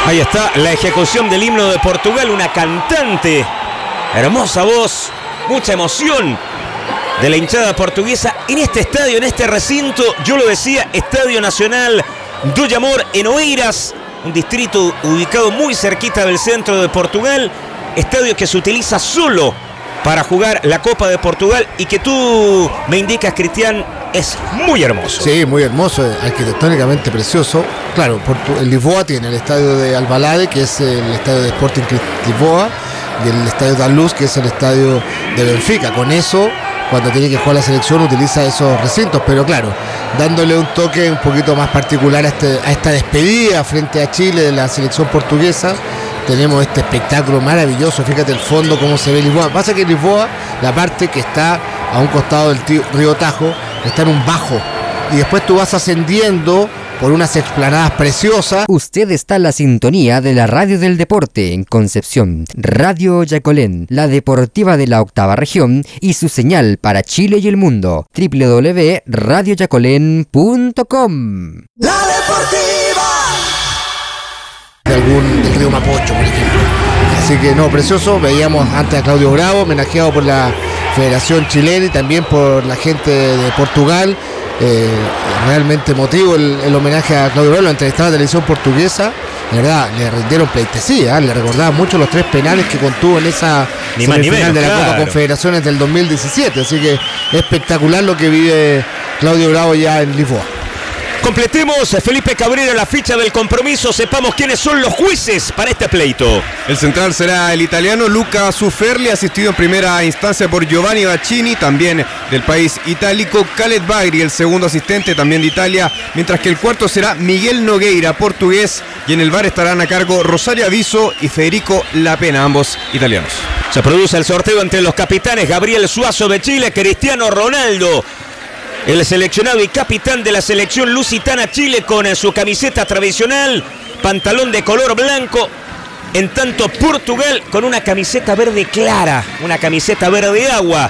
Ahí está la ejecución del himno de Portugal, una cantante, hermosa voz, mucha emoción de la hinchada portuguesa en este estadio, en este recinto. Yo lo decía, Estadio Nacional do Jamor en Oeiras, un distrito ubicado muy cerquita del centro de Portugal, estadio que se utiliza solo para jugar la Copa de Portugal y que tú me indicas, Cristian, es muy hermoso. Sí, muy hermoso, arquitectónicamente precioso. Claro, Lisboa tiene el estadio de Alvalade, que es el estadio de Sporting Lisboa, y el estadio de Luz, que es el estadio de Benfica. Con eso, cuando tiene que jugar la selección, utiliza esos recintos, pero claro, dándole un toque un poquito más particular a esta despedida frente a Chile de la selección portuguesa. Tenemos este espectáculo maravilloso, fíjate el fondo, cómo se ve Lisboa. Pasa que Lisboa, la parte que está a un costado del río Tajo, está en un bajo, y después tú vas ascendiendo por unas explanadas preciosas. Usted está en la sintonía de la Radio del Deporte en Concepción, Radio Yacolén, la deportiva de la octava región y su señal para Chile y el mundo, www.radioyacolén.com. La deportiva Del río Mapocho, por ejemplo. Así que no, precioso. Veíamos antes a Claudio Bravo, homenajeado por la Federación Chilena y también por la gente de Portugal. Realmente emotivo el homenaje a Claudio Bravo. Lo entrevistaba la televisión portuguesa. De verdad, le rindieron pleitesía, le recordaban mucho los 3 penales que contuvo en esa semifinal de la Copa Confederaciones del 2017. Así que espectacular lo que vive Claudio Bravo ya en Lisboa. Completemos, Felipe Cabrera, la ficha del compromiso. Sepamos quiénes son los jueces para este pleito. El central será el italiano Luca Zuferli, asistido en primera instancia por Giovanni Baccini, también del país itálico. Khaled Bagri, el segundo asistente, también de Italia, mientras que el cuarto será Miguel Nogueira, portugués, y en el VAR estarán a cargo Rosario Aviso y Federico Lapena, ambos italianos. Se produce el sorteo entre los capitanes Gabriel Suazo de Chile, Cristiano Ronaldo, el seleccionado y capitán de la selección lusitana Chile, con su camiseta tradicional, pantalón de color blanco. En tanto Portugal con una camiseta verde clara, una camiseta verde agua.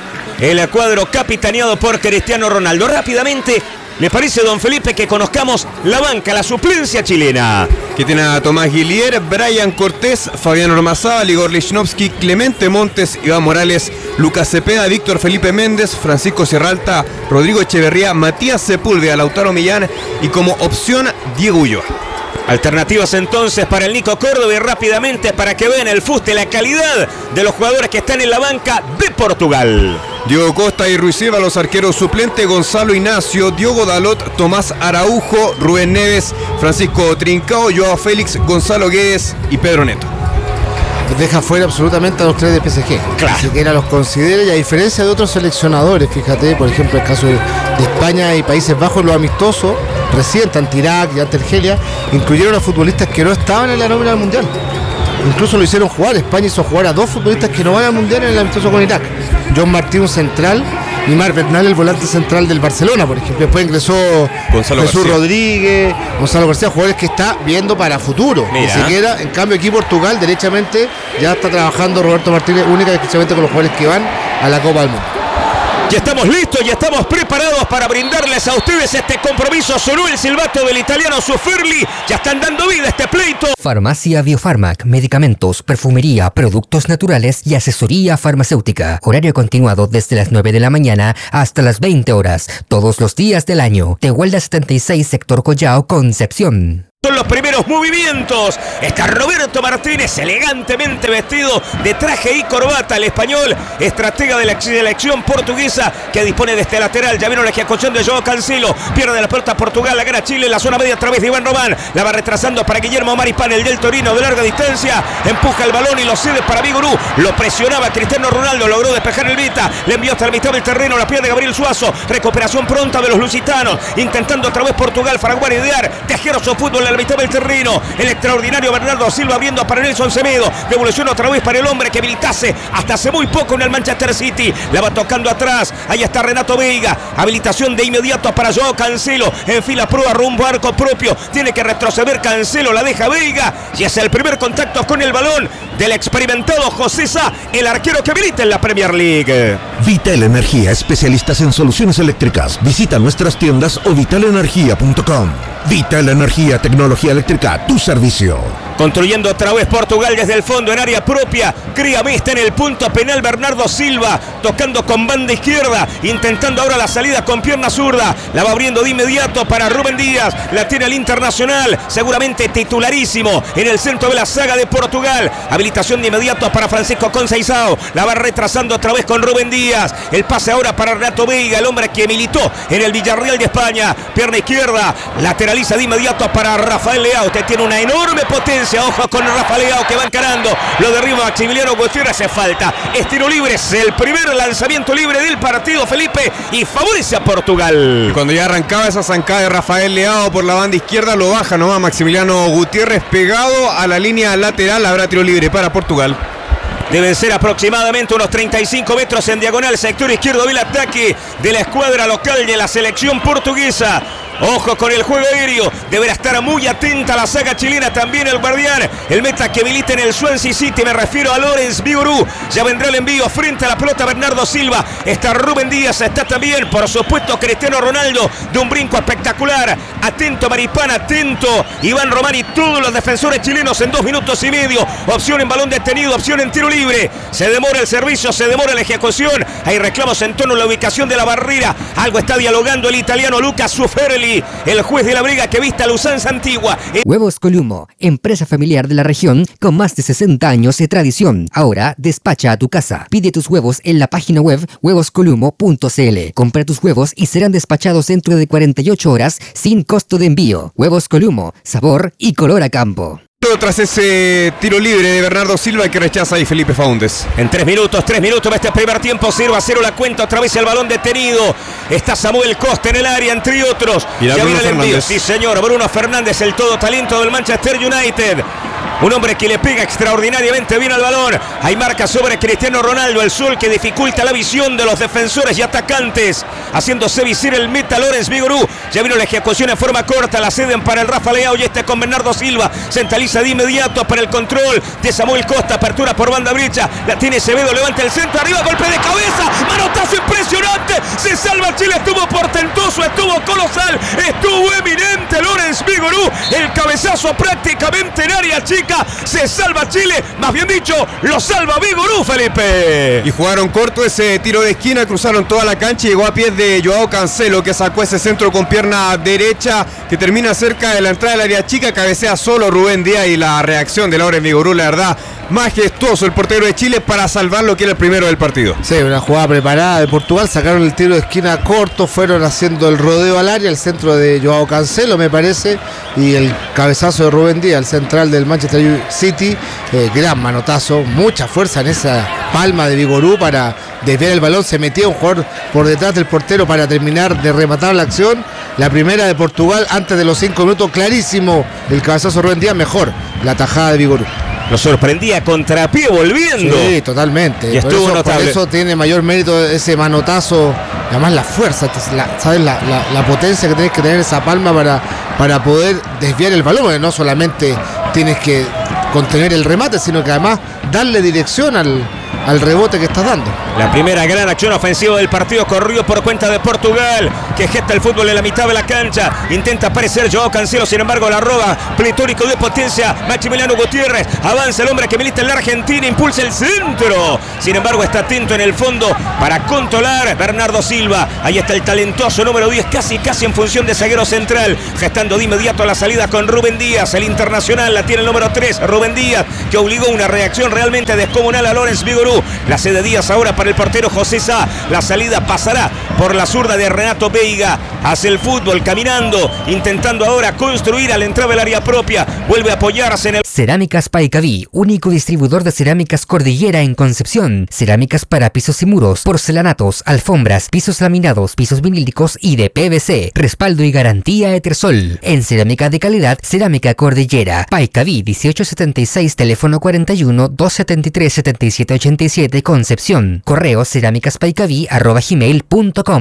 El cuadro capitaneado por Cristiano Ronaldo. Rápidamente, ¿le parece, don Felipe, que conozcamos la banca, la suplencia chilena? Que tiene a Tomás Guillier, Brian Cortés, Fabián Ormazábal, Igor Lichnowsky, Clemente Montes, Iván Morales, Lucas Cepeda, Víctor Felipe Méndez, Francisco Sierralta, Rodrigo Echeverría, Matías Sepúlveda, Lautaro Millán y como opción Diego Ulloa. Alternativas entonces para el Nico Córdoba, y rápidamente para que vean el fuste, la calidad de los jugadores que están en la banca de Portugal. Diogo Costa y Ruiz Silva, los arqueros suplentes, Gonzalo Ignacio, Diogo Dalot, Tomás Araujo, Rubén Neves, Francisco Trincao, Joao Félix, Gonzalo Guedes y Pedro Neto. Deja fuera absolutamente a los 3 de PSG. Claro. Ni siquiera los considera, y a diferencia de otros seleccionadores, fíjate, por ejemplo, el caso de España y Países Bajos, los amistosos, recién ante Irak y ante Argelia, incluyeron a futbolistas que no estaban en la nómina del Mundial. Incluso lo hicieron jugar. España hizo jugar a 2 futbolistas que no van al Mundial en el amistoso con Irak. John Martín, central, y Marc Bernal, el volante central del Barcelona, por ejemplo. Después ingresó Gonzalo Jesús García Rodríguez, Gonzalo García, jugadores que está viendo para futuro. Mira. Ni siquiera, en cambio, aquí Portugal, derechamente, ya está trabajando Roberto Martínez única y exclusivamente con los jugadores que van a la Copa del Mundo. Ya estamos listos, ya estamos preparados para brindarles a ustedes este compromiso. Sonó el silbato del italiano Zuferli. Ya están dando vida a este pleito. Farmacia Biofarmac, medicamentos, perfumería, productos naturales y asesoría farmacéutica. Horario continuado desde las 9 de la mañana hasta las 20 horas, todos los días del año. Tehuelda 76, sector Collao, Concepción. Son los primeros movimientos. Está Roberto Martínez, elegantemente vestido de traje y corbata, el español, estratega de la selección portuguesa, que dispone de este lateral. Ya vieron la ejecución de Joao Cancelo. Pierde la pelota Portugal, la gana Chile en la zona media a través de Iván Román. La va retrasando para Guillermo Maripán, el del Torino, de larga distancia. Empuja el balón y lo cede para Vigorú. Lo presionaba Cristiano Ronaldo, logró despejar el Vita. Le envió hasta la mitad del terreno, la pierde Gabriel Suazo. Recuperación pronta de los lusitanos. Intentando otra vez Portugal fraguar y idear. Tejeros o fútbol en la mitad del terreno. El extraordinario Bernardo Silva abriendo para Nelson Semedo. Devolución otra vez para el hombre que habilitase hasta hace muy poco en el Manchester City. La va tocando atrás. Ahí está Renato Veiga. Habilitación de inmediato para Joao Cancelo. En fila prueba rumbo a arco propio. Tiene que retroceder Cancelo. La deja Veiga. Y es el primer contacto con el balón del experimentado José Sá, el arquero que milita en la Premier League. Vital Energía, especialistas en soluciones eléctricas. Visita nuestras tiendas o vitalenergia.com. Vital Energía, tecnología eléctrica, tu servicio. Construyendo otra vez Portugal desde el fondo en área propia. Cría vista en el punto penal Bernardo Silva. Tocando con banda izquierda. Intentando ahora la salida con pierna zurda. La va abriendo de inmediato para Rubén Díaz. La tiene el Internacional. Seguramente titularísimo en el centro de la saga de Portugal. Habilitación de inmediato para Francisco Conceição. La va retrasando otra vez con Rubén Díaz. El pase ahora para Renato Veiga, el hombre que militó en el Villarreal de España. Pierna izquierda. Lateraliza de inmediato para Rafael Leao. Usted tiene una enorme potencia. Ojo con Rafael Leao que va encarando. Lo derriba Maximiliano Gutiérrez. Hace falta. Es tiro libre. Es el primer lanzamiento libre del partido, Felipe. Y favorece a Portugal. Y cuando ya arrancaba esa zancada de Rafael Leao por la banda izquierda, lo baja nomás Maximiliano Gutiérrez pegado a la línea lateral. Habrá tiro libre para Portugal. Deben ser aproximadamente unos 35 metros en diagonal. Sector izquierdo del ataque de la escuadra local de la selección portuguesa. Ojo con el juego aéreo. Deberá estar muy atenta la saga chilena. También el guardián. El meta que milita en el Swansea City. Me refiero a Lorenz Vigorú. Ya vendrá el envío frente a la pelota Bernardo Silva. Está Rubén Díaz. Está también, por supuesto, Cristiano Ronaldo. De un brinco espectacular. Atento Maripán. Atento Iván Román y todos los defensores chilenos en 2 minutos y medio. Opción en balón detenido. Opción en tiro libre. Se demora el servicio. Se demora la ejecución. Hay reclamos en torno a la ubicación de la barrera. Algo está dialogando el italiano Lucas Suferli. El juez de la briga que vista a Lusanza Antigua. Huevos Columo, empresa familiar de la región con más de 60 años de tradición. Ahora despacha a tu casa. Pide tus huevos en la página web huevoscolumo.cl. Compra tus huevos y serán despachados dentro de 48 horas sin costo de envío. Huevos Columo, sabor y color a campo. Tras ese tiro libre de Bernardo Silva que rechaza ahí Felipe Faúndez. En 3 minutos va este primer tiempo, 0-0 la cuenta, otra vez el balón detenido. Está Samuel Costa en el área, entre otros. Ya viene el envío. Sí, señor, Bruno Fernández, el todo talento del Manchester United. Un hombre que le pega extraordinariamente bien al balón. Hay marca sobre Cristiano Ronaldo, el sol que dificulta la visión de los defensores y atacantes. Haciéndose visir el meta Lorenz Vigorú. Ya vino la ejecución en forma corta, la ceden para el Rafa Leao y este con Bernardo Silva. Centraliza de inmediato para el control de Samuel Costa. Apertura por banda derecha. La tiene Sevedo, levanta el centro, arriba, golpe de cabeza. Manotazo impresionante. Se salva Chile, estuvo portentoso, estuvo colosal, estuvo eminente Lorenz Vigorú. El cabezazo prácticamente en área chica. Se salva Chile, más bien dicho, lo salva Vigorú, Felipe. Y jugaron corto ese tiro de esquina, cruzaron toda la cancha y llegó a pies de Joao Cancelo, que sacó ese centro con pierna derecha, que termina cerca de la entrada del área chica, cabecea solo Rubén Díaz y la reacción de Lorenz Vigorú, la verdad, majestuoso el portero de Chile para salvar lo que era el primero del partido. Sí, una jugada preparada de Portugal, sacaron el tiro de esquina corto, fueron haciendo el rodeo al área, el centro de Joao Cancelo me parece, y el cabezazo de Rubén Díaz, el central del Manchester City, gran manotazo, mucha fuerza en esa palma de Vigorú para desviar el balón, se metía un jugador por detrás del portero para terminar de rematar la acción. La primera de Portugal antes de los 5 minutos, clarísimo el cabezazo de Rubén Díaz, mejor la tajada de Vigorú. Lo sorprendía contrapié volviendo. Sí, totalmente. Y estuvo notable. Por eso tiene mayor mérito ese manotazo. Además la fuerza, ¿sabes? La potencia que tenés que tener esa palma para poder desviar el balón. Porque no solamente tienes que contener el remate, sino que además darle dirección al rebote que estás dando. La primera gran acción ofensiva del partido corrió por cuenta de Portugal, que gesta el fútbol en la mitad de la cancha. Intenta aparecer Joao Cancelo, sin embargo la roba. Pletórico de potencia Maximiliano Gutiérrez. Avanza el hombre que milita en la Argentina, impulsa el centro. Sin embargo está atento en el fondo para controlar Bernardo Silva. Ahí está el talentoso número 10, casi en función de zaguero central. Gestando de inmediato a la salida con Rubén Díaz. El internacional la tiene el número 3, Rubén Díaz, que obligó una reacción realmente descomunal a Lorenz Vigorú. La cede Díaz ahora para el portero José Sá. La salida pasará por la zurda de Renato Veiga. Hace el fútbol caminando, intentando ahora construir al entrar del área propia. Vuelve a apoyarse en el... Cerámicas Paicaví, único distribuidor de cerámicas Cordillera en Concepción. Cerámicas para pisos y muros, porcelanatos, alfombras, pisos laminados, pisos vinílicos y de PVC. Respaldo y garantía Etersol. En cerámica de calidad, Cerámica Cordillera. Paicaví 1876, teléfono 41 273 7787, Concepción. Correo cerámicaspaicaví@gmail.com.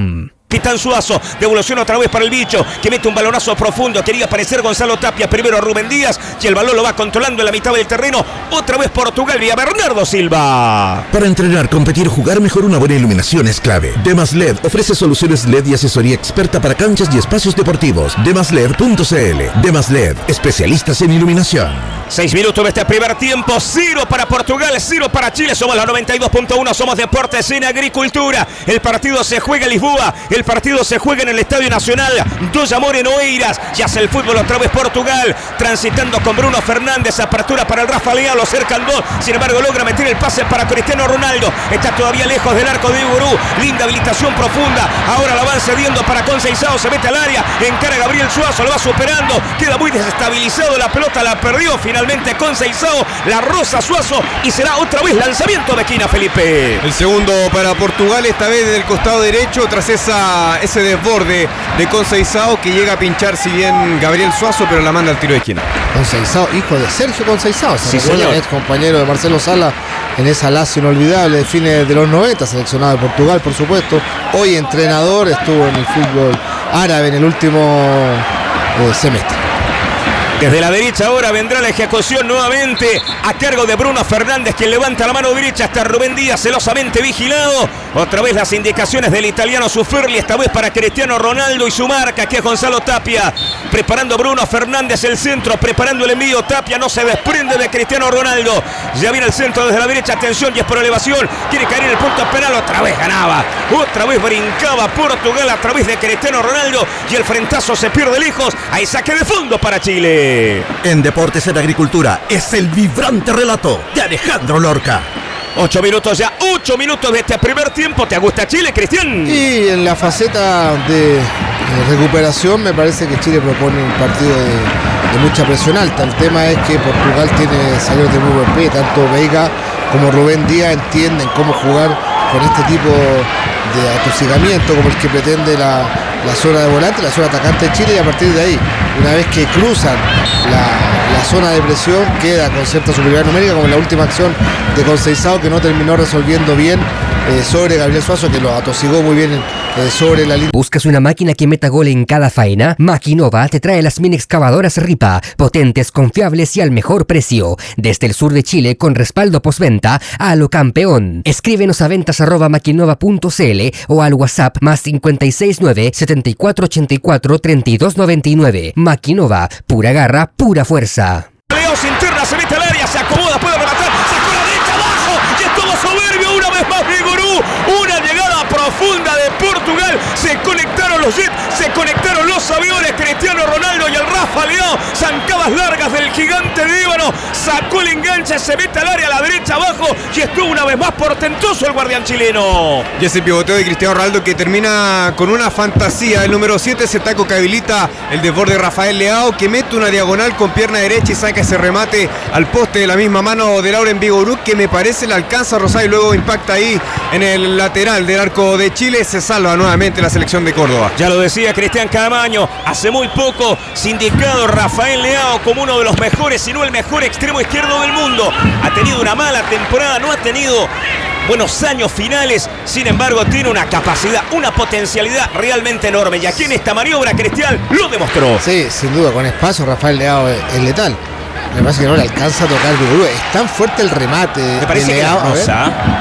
Capitán Suazo, devolución otra vez para el bicho, que mete un balonazo profundo, quería aparecer Gonzalo Tapia, primero Rubén Díaz, y el balón lo va controlando en la mitad del terreno, otra vez Portugal, vía Bernardo Silva. Para entrenar, competir, jugar mejor, una buena iluminación es clave. Demas LED ofrece soluciones LED y asesoría experta para canchas y espacios deportivos. Demasled.cl. Demas LED, especialistas en iluminación. 6 minutos de este primer tiempo, 0 para Portugal, 0 para Chile, somos la 92.1, somos Deportes en Agricultura. El partido se juega en Lisboa, el partido se juega en el Estadio Nacional dos Amor en Oeiras, y hace el fútbol otra vez Portugal, transitando con Bruno Fernández, apertura para el Rafa Leao, lo cercan dos, sin embargo logra meter el pase para Cristiano Ronaldo, está todavía lejos del arco de Igurú, linda habilitación profunda, ahora la van cediendo para Conceição, se mete al área, encara Gabriel Suazo, lo va superando, queda muy desestabilizado, la pelota la perdió finalmente Conceição, la roza Suazo y será otra vez lanzamiento de esquina, Felipe. El segundo para Portugal, esta vez desde el costado derecho, tras ese desborde de Conceição, que llega a pinchar si bien Gabriel Suazo, pero la manda al tiro de esquina. Conceição, hijo de Sergio Conceição, sí, señor, ex compañero de Marcelo Sala en esa Lazio inolvidable de fines de los 90, seleccionado de Portugal, por supuesto. Hoy entrenador, estuvo en el fútbol árabe en el último semestre. Desde la derecha ahora vendrá la ejecución nuevamente a cargo de Bruno Fernández, quien levanta la mano derecha hasta Rubén Díaz, celosamente vigilado. Otra vez las indicaciones del italiano Suferli, esta vez para Cristiano Ronaldo y su marca, que es Gonzalo Tapia. Preparando Bruno Fernández el centro, preparando el envío. Tapia no se desprende de Cristiano Ronaldo. Ya viene el centro desde la derecha, atención, y es por elevación. Quiere caer en el punto penal, otra vez ganaba. Otra vez brincaba Portugal a través de Cristiano Ronaldo y el frentazo se pierde lejos. Hay saque de fondo para Chile. En Deportes en Agricultura es el vibrante relato de Alejandro Lorca. 8 minutos ya, 8 minutos de este primer tiempo. ¿Te gusta Chile, Cristian? Y en la faceta de recuperación me parece que Chile propone un partido de mucha presión alta. El tema es que Portugal tiene salidores de muy buen pie, tanto Veiga como Rubén Díaz entienden cómo jugar con este tipo de atosigamiento como el que pretende la zona de volante, la zona atacante de Chile, y a partir de ahí, una vez que cruzan la zona de presión, queda con cierta superioridad numérica, como en la última acción de Conceição, que no terminó resolviendo bien sobre Gabriel Suazo, que lo atosigó muy bien sobre la línea. ¿Buscas una máquina que meta gol en cada faena? Maquinova te trae las mini excavadoras Ripa, potentes, confiables y al mejor precio. Desde el sur de Chile, con respaldo postventa a lo campeón. Escríbenos a ventas@maquinova.cl o al WhatsApp más 569 7484 3299. Maquinova, pura garra, pura fuerza. Leo se interna, se mete al área, se acomoda, puede rematar, sacó la derecha abajo y estuvo soberbio una vez más Vigorú. Una llegada profunda de Portugal, se conectaron los jets, se conectaron los aviones, Cristiano Ronaldo y el Rafa Leao, zancadas largas del gigante de Líbano, sacó el enganche, se mete al área a la derecha abajo y estuvo una vez más portentoso el guardián chileno. Y ese pivoteo de Cristiano Ronaldo que termina con una fantasía, el número 7, ese taco que habilita el desborde de Rafael Leao, que mete una diagonal con pierna derecha y saca ese remate al poste de la misma mano de Lauren Vigorú, que me parece le alcanza a rozar y luego impacta ahí en el lateral del arco de Chile. Se salva nuevamente la selección de Córdoba. Ya lo decía Cristian Camaño, hace muy poco sindicado Rafael Leao como uno de los mejores, si no el mejor extremo izquierdo del mundo. Ha tenido una mala temporada, no ha tenido buenos años finales, sin embargo tiene una capacidad, una potencialidad realmente enorme, y aquí en esta maniobra Cristian lo demostró. Sí, sin duda, con espacio Rafael Leao es letal. Me parece que no le alcanza a tocar Vigorú. Es tan fuerte el remate Me parece de Leao. que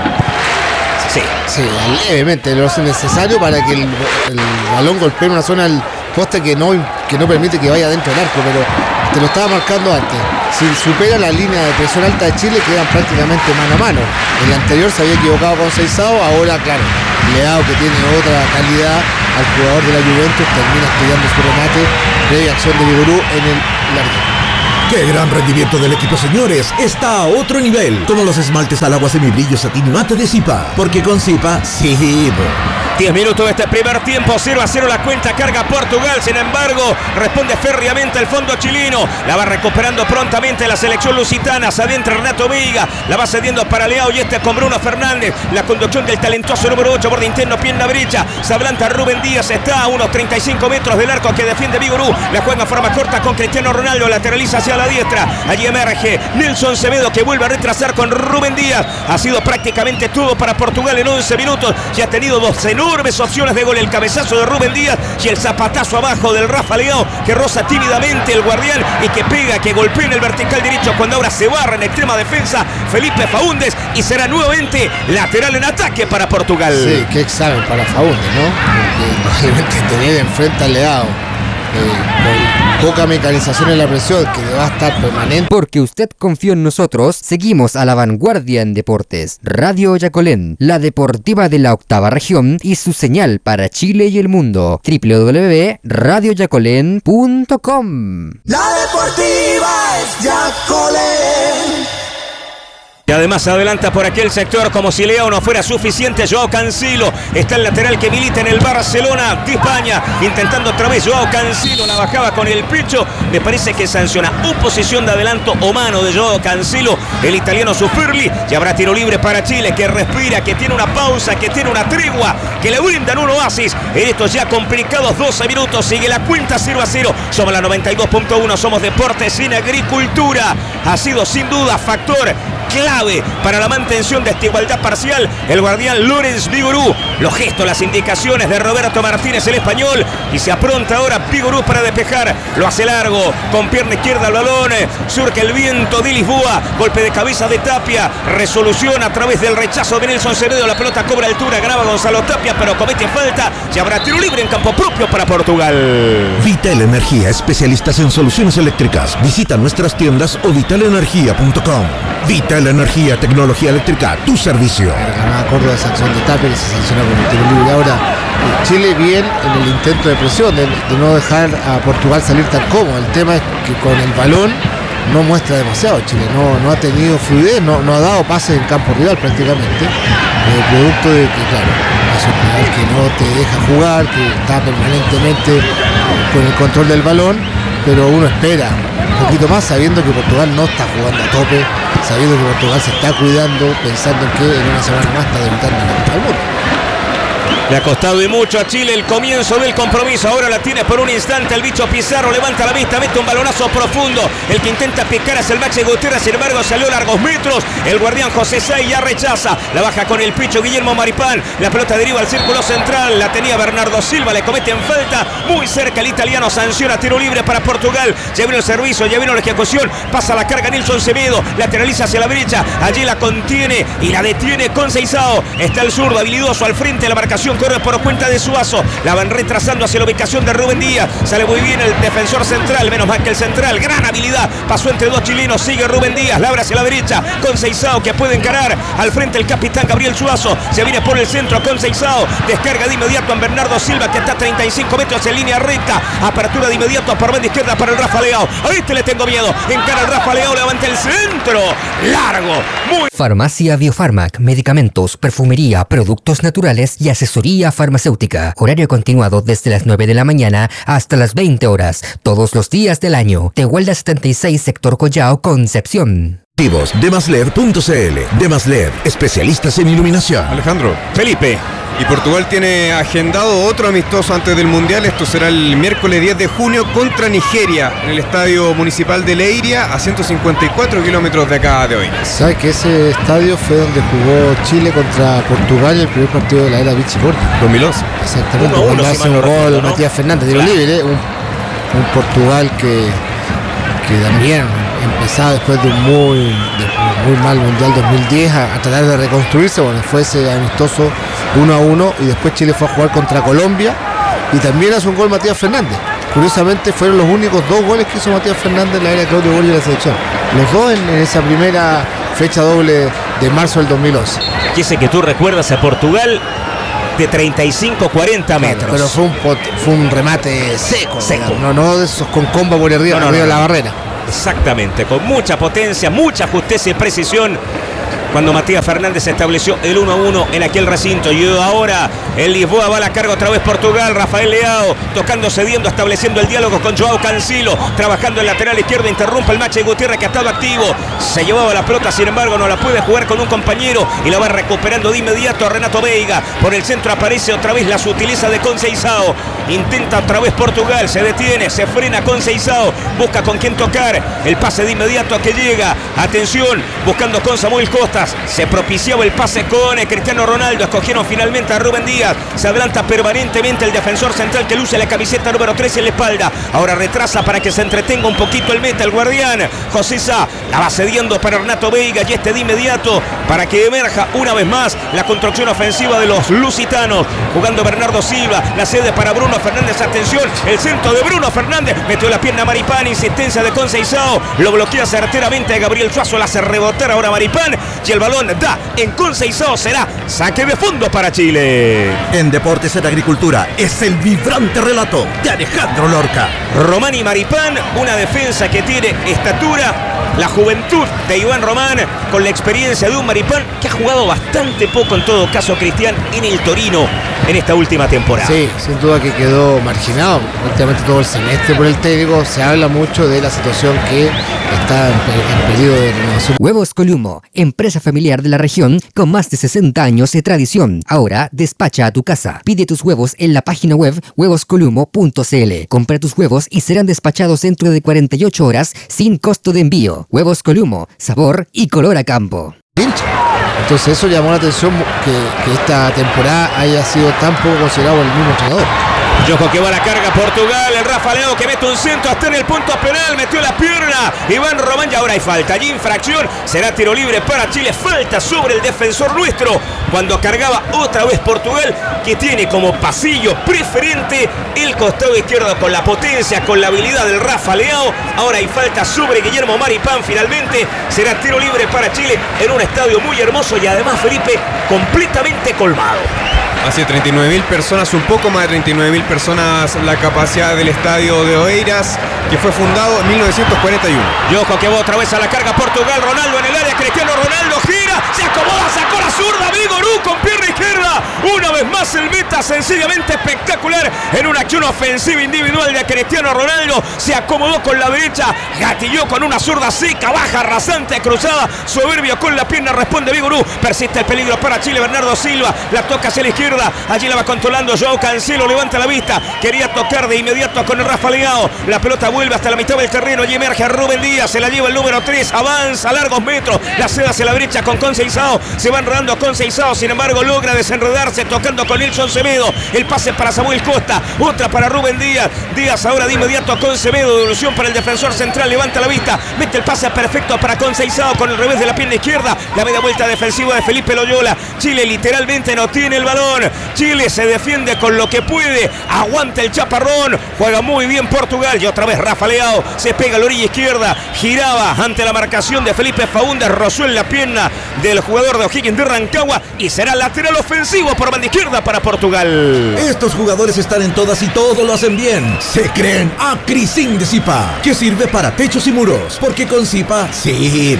Sí, levemente lo hace necesario para que el balón golpee una zona del poste que no permite que vaya dentro del arco, pero te lo estaba marcando antes. Si supera la línea de presión alta de Chile, quedan prácticamente mano a mano. En la anterior se había equivocado con Conceição, ahora claro, Leao, que tiene otra calidad al jugador de la Juventus, termina estudiando su remate, previa acción de Vigorú en el larguero. ¡Qué gran rendimiento del equipo, señores! Está a otro nivel. Como los esmaltes al agua semibrillo satín mate de Zipa. Porque con Zipa, sí. 10 minutos de este primer tiempo, 0-0 la cuenta, carga Portugal, sin embargo, responde férreamente el fondo chileno, la va recuperando prontamente la selección lusitana, se adentra Renato Veiga, la va cediendo para Leao y con Bruno Fernández, la conducción del talentoso número 8, borde interno, pierna derecha, se adelanta Rubén Díaz, está a unos 35 metros del arco que defiende Vigorú, la juega en forma corta con Cristiano Ronaldo, lateraliza hacia la diestra, allí emerge Nelson Semedo que vuelve a retrasar con Rubén Díaz, ha sido prácticamente todo para Portugal en 11 minutos, y ha tenido dos enormes enormes opciones de gol. El cabezazo de Rubén Díaz y el zapatazo abajo del Rafa Leao, que roza tímidamente el guardián y que pega, que golpea en el vertical derecho cuando ahora se barra en extrema defensa Felipe Faúndez, y será nuevamente lateral en ataque para Portugal. Sí, qué examen para Faúndez, ¿no? Porque realmente tener enfrente al Leao con poca mecanización en la presión, que va a estar permanente. Porque usted confió en nosotros, seguimos a la vanguardia en deportes. Radio Yacolén, la deportiva de la octava región y su señal para Chile y el mundo. www.radioyacolén.com. La deportiva es Yacolén. Y además adelanta por aquel sector como si Leao no fuera suficiente. Joao Cancelo está el lateral que milita en el Barcelona de España, intentando otra vez Joao Cancelo, la bajaba con el pecho, me parece que sanciona oposición de adelanto o mano de Joao Cancelo, el italiano Sufirli, y habrá tiro libre para Chile, que respira, que tiene una pausa, que tiene una tregua, que le brindan un oasis en estos ya complicados 12 minutos. Sigue la cuenta 0-0, somos la 92.1, somos Deportes sin Agricultura. Ha sido sin duda factor clave para la mantención de esta igualdad parcial el guardián Lorenz Vigorú. Los gestos, las indicaciones de Roberto Martínez, el español, y se apronta ahora Vigorú para despejar. Lo hace largo, con pierna izquierda el balón, surca el viento de Lisboa, golpe de cabeza de Tapia, resolución a través del rechazo de Nelson Semedo. La pelota cobra altura, ganaba Gonzalo Tapia, pero comete falta y habrá tiro libre en campo propio para Portugal. Vital Energía, especialistas en soluciones eléctricas. Visita nuestras tiendas o vitalenergia.com. Vital Energía, tecnología eléctrica, tu servicio. Reclamaba Córdoba de sanción de Tapia, y se sanciona con el tiro libre. Ahora, Chile bien en el intento de presión, de no dejar a Portugal salir tan cómodo. El tema es que con el balón no muestra demasiado Chile, no ha tenido fluidez, no ha dado pases en campo rival prácticamente, producto de que, claro, es un rival que no te deja jugar, que está permanentemente con el control del balón, pero uno espera un poquito más sabiendo que Portugal no está jugando a tope, sabiendo que Portugal se está cuidando, pensando en que en una semana más está debutando en la Copa del Mundo. Le ha costado y mucho a Chile el comienzo del compromiso. Ahora la tiene por un instante el bicho Pizarro. Levanta la vista, mete un balonazo profundo. El que intenta picar es el Maxi Gutiérrez. Sin embargo, salió largos metros. El guardián José Say ya rechaza. La baja con el picho Guillermo Maripán. La pelota deriva al círculo central. La tenía Bernardo Silva. Le cometen falta. Muy cerca el italiano. Sanciona tiro libre para Portugal. Ya vino el servicio, ya vino la ejecución. Pasa la carga Nelson Semedo. Lateraliza hacia la derecha. Allí la contiene y la detiene con Seizao. Está el zurdo habilidoso al frente de la marcación. Corre por cuenta de Suazo. La van retrasando hacia la ubicación de Rubén Díaz. Sale muy bien el defensor central. Menos mal que el central. Gran habilidad. Pasó entre dos chilenos. Sigue Rubén Díaz. La abre hacia la derecha con Seizao, que puede encarar. Al frente el capitán Gabriel Suazo. Se viene por el centro con Seizao. Descarga de inmediato en Bernardo Silva, que está a 35 metros en línea recta. Apertura de inmediato por banda izquierda para el Rafa Leao. A este le tengo miedo. Encara el Rafa Leao. Levanta el centro. Largo. Muy. Farmacia Biofarmac, medicamentos, perfumería, productos naturales y asesoría farmacéutica. Horario continuado desde las 9 de la mañana hasta las 20 horas, todos los días del año. Tehuelda 76, sector Collao, Concepción. DemasLed.cl. DemasLed, especialistas en iluminación. Alejandro. Felipe. Y Portugal tiene agendado otro amistoso antes del Mundial. Esto será el miércoles 10 de junio contra Nigeria en el Estadio Municipal de Leiria, a 154 kilómetros de acá de hoy. ¿Sabes que ese estadio fue donde jugó Chile contra Portugal en el primer partido de la era Vichy Porto? 2011. Exactamente, 1-1, cuando si hace mal un no gol recuerdo, ¿no? Matías Fernández, tiro libre, un Portugal que también empezaba después de un muy mal Mundial 2010 a tratar de reconstruirse. Bueno, fue ese amistoso 1-1 y después Chile fue a jugar contra Colombia y también hace un gol Matías Fernández. Curiosamente fueron los únicos dos goles que hizo Matías Fernández en la era de Claudio Borges de la selección. Los dos en esa primera fecha doble de marzo del 2011. Ese que tú recuerdas a Portugal de 35-40 metros. Pero fue un remate seco. Seco. No de esos con comba por arriba, No, de la barrera. Exactamente, con mucha potencia, mucha justeza y precisión. Cuando Matías Fernández estableció el 1-1 en aquel recinto. Y ahora en Lisboa va a la carga otra vez Portugal. Rafael Leao tocando, cediendo, estableciendo el diálogo con Joao Cancelo. Trabajando el lateral izquierdo, interrumpe el Maxi Gutiérrez, que ha estado activo. Se llevaba la pelota, sin embargo no la puede jugar con un compañero. Y la va recuperando de inmediato a Renato Veiga. Por el centro aparece otra vez la sutileza de Conceição. Intenta otra vez Portugal, se detiene, se frena Conceição. Busca con quién tocar. El pase de inmediato que llega. Atención, buscando con Samuel Costa. pelotas. Se propiciaba el pase con Cristiano Ronaldo. Escogieron finalmente a Rubén Díaz. Se adelanta permanentemente el defensor central que luce la camiseta número 13 en la espalda. Ahora retrasa para que se entretenga un poquito el meta, el guardián. José Sá la va cediendo para Renato Veiga y de inmediato para que emerja una vez más la construcción ofensiva de los lusitanos. Jugando Bernardo Silva. La cede para Bruno Fernández. Atención, el centro de Bruno Fernández. Metió la pierna Maripán. Insistencia de Conceição. Lo bloquea certeramente Gabriel Suazo. La hace rebotar ahora Maripán. Y el balón da en Conceição. Será saque de fondo para Chile. En Deportes en Agricultura es el vibrante relato de Alejandro Lorca. Román y Maripán, una defensa que tiene estatura, la juventud de Iván Román con la experiencia de un Maripán que ha jugado bastante poco en todo caso, Cristian, en el Torino en esta última temporada. Sí, sin duda que quedó marginado prácticamente todo el semestre por el técnico. Se habla mucho de la situación que está en periodo de renovación. Huevos Columo, empresa familiar de la región con más de 60 años de tradición. Ahora despacha a tu casa. Pide tus huevos en la página web huevoscolumo.cl. Compra tus huevos y serán despachados dentro de 48 horas sin costo de envío. Huevos Columo, sabor y color a campo. Entonces eso llamó la atención que esta temporada haya sido tan poco considerado el mismo entrenador. Y ojo que va la carga Portugal, el Rafa Leao que mete un centro hasta en el punto penal, metió la pierna Iván Román y ahora hay falta, allí infracción, será tiro libre para Chile, falta sobre el defensor nuestro, cuando cargaba otra vez Portugal, que tiene como pasillo preferente el costado izquierdo con la potencia, con la habilidad del Rafa Leao, ahora hay falta sobre Guillermo Maripán, finalmente será tiro libre para Chile en un estadio muy hermoso y además, Felipe, completamente colmado. Hace 39.000 personas, un poco más de 39.000 personas la capacidad del estadio de Oeiras, que fue fundado en 1941. Y ojo que va otra vez a la carga Portugal, Ronaldo en el área, Cristiano Ronaldo gira, se acomoda, sacó la zurda, Vigorú con pierna izquierda, una vez más el meta sencillamente espectacular en una acción ofensiva individual de Cristiano Ronaldo, se acomodó con la derecha, gatilló con una zurda seca, baja, rasante, cruzada, soberbio con la pierna, responde Vigorú, persiste el peligro para Chile, Bernardo Silva, la toca hacia la izquierda, allí la va controlando Joao Cancelo, levanta la vista, quería tocar de inmediato con el Rafa Leao, la pelota vuelve hasta la mitad del terreno, allí emerge a Rubén Díaz, se la lleva el número 3, avanza a largos metros, la ceda hacia la brecha con Conceição, se va enredando a Conceição, sin embargo logra desenredarse tocando con Nilson Semedo, el pase para Samuel Costa, otra para Rubén Díaz, Díaz ahora de inmediato con Semedo, devolución para el defensor central, levanta la vista, mete el pase perfecto para Conceição con el revés de la pierna izquierda, la media vuelta defensiva de Felipe Loyola, Chile literalmente no tiene el balón, Chile se defiende con lo que puede, aguanta el chaparrón, juega muy bien Portugal y otra vez Rafa Leao se pega a la orilla izquierda, giraba ante la marcación de Felipe Faúndez, rozó en la pierna del jugador de O'Higgins de Rancagua y será lateral ofensivo por banda izquierda para Portugal. Estos jugadores están en todas y todo lo hacen bien. Se creen Acrisin de Zipa, que sirve para techos y muros, porque con Zipa sirve.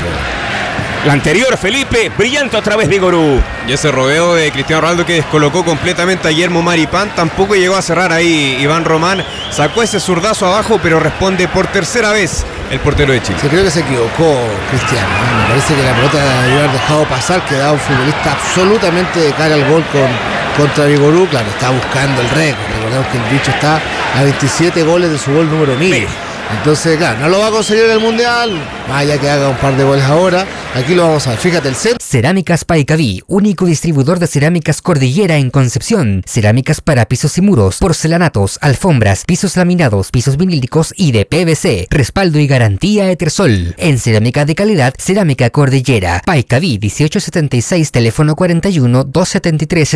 La anterior, Felipe, brillante otra vez Vigorú. Y ese rodeo de Cristiano Ronaldo que descolocó completamente a Guillermo Maripán, tampoco llegó a cerrar ahí Iván Román, sacó ese zurdazo abajo, pero responde por tercera vez el portero de Chile. Se creo que se equivocó Cristiano, ¿no? Me parece que la pelota debió haber dejado pasar, quedaba un futbolista absolutamente de cara al gol contra Vigorú, claro, está buscando el récord, recordemos que el bicho está a 27 goles de su gol número 1000. Sí. Entonces, claro, no lo va a conseguir en el Mundial, vaya que haga un par de goles ahora, aquí lo vamos a ver, fíjate el centro. Cerámicas Paicaví, único distribuidor de cerámicas Cordillera en Concepción, cerámicas para pisos y muros, porcelanatos, alfombras, pisos laminados, pisos vinílicos y de PVC, respaldo y garantía Etersol. En cerámica de calidad, Cerámica Cordillera, Paicaví 1876, teléfono 41 273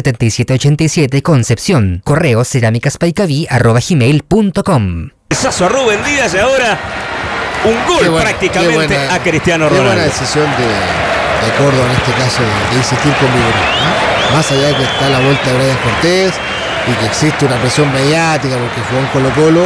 7787, Concepción, correo cerámicaspaicaví@gmail.com. Besazo a Rubén Díaz y ahora un gol prácticamente a Cristiano Ronaldo. Qué buena decisión de Córdoba en este caso de insistir con Vigorú, ¿no? Más allá de que está la vuelta de Brian Cortés y que existe una presión mediática porque jugó en Colo-Colo,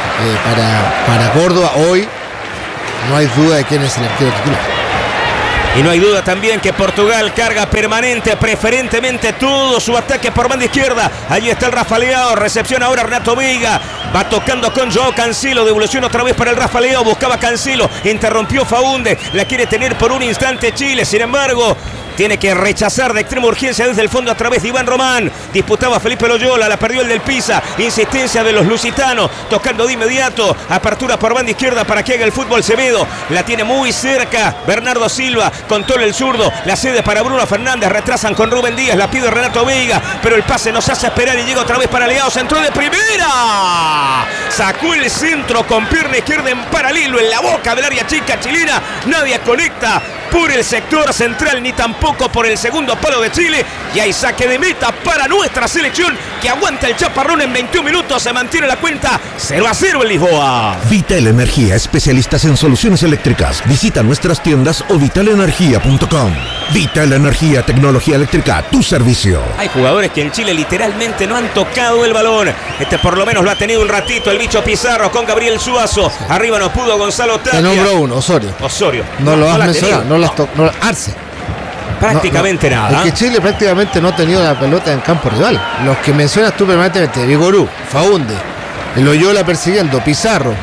para Córdoba hoy no hay duda de quién es el arquero titular. Y no hay duda también que Portugal carga permanente, preferentemente todo su ataque por banda izquierda. Allí está el Rafa Leao, recepción ahora Renato Veiga. Va tocando con Joao Cancelo, devolución otra vez para el Rafa Leao, buscaba Cancelo, interrumpió Faúndez, la quiere tener por un instante Chile, sin embargo, Tiene que rechazar de extrema urgencia desde el fondo a través de Iván Román. Disputaba Felipe Loyola, la perdió el del Pisa. Insistencia de los lusitanos, tocando de inmediato. Apertura por banda izquierda para que haga el fútbol Semedo. La tiene muy cerca Bernardo Silva, controla el zurdo. La cede para Bruno Fernández, retrasan con Rubén Díaz. La pide Renato Veiga, pero el pase nos hace esperar y llega otra vez para Leao. Centro de primera. Sacó el centro con pierna izquierda en paralelo en la boca del área chica chilena. Nadie conecta por el sector central ni tampoco por el segundo palo de Chile. Y hay saque de meta para nuestra selección que aguanta el chaparrón en 21 minutos. Se mantiene la cuenta 0-0 en Lisboa. Vital Energía, especialistas en soluciones eléctricas. Visita nuestras tiendas o vitalenergia.com. Vital Energía, tecnología eléctrica, tu servicio. Hay jugadores que en Chile literalmente no han tocado el balón. Este por lo menos lo ha tenido un ratito el bicho Pizarro con Gabriel Suazo. Arriba no pudo Gonzalo Tapia. Te nombro uno, Osorio. No lo has mencionado, Arce. Prácticamente nada. Es que Chile prácticamente no ha tenido la pelota en campo rival. Los que mencionas tú permanentemente, Vigorú, Faúnde, Loyola persiguiendo, Pizarro,